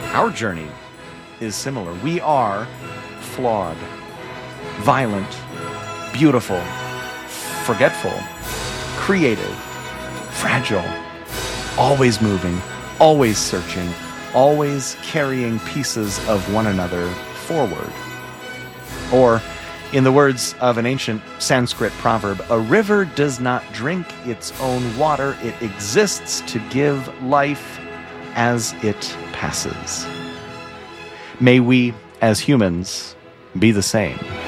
Our journey is similar. We are flawed, violent, beautiful, forgetful, creative, fragile, always moving, always searching, always carrying pieces of one another forward. Or, in the words of an ancient Sanskrit proverb, a river does not drink its own water, it exists to give life as it passes. May we, as humans, be the same.